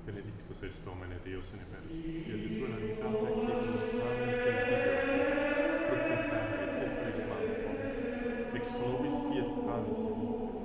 Benedictus est Domine Deus universi, fiat tua la vita et seculus amen, principio et fructum et opera Islam, ex nobis fiat panis vitae.